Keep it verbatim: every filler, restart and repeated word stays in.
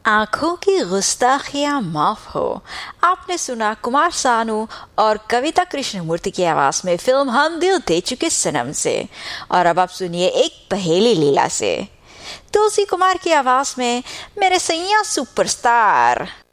आंखों की गुस्ताखियां माफ हो। आपने सुना कुमार सानू और कविता कृष्णमूर्ति की आवाज में फिल्म हम दिल दे चुके सनम से। और अब आप सुनिए एक पहेली लीला से, तुलसी कुमार की आवाज में मेरे सैया सुपरस्टार।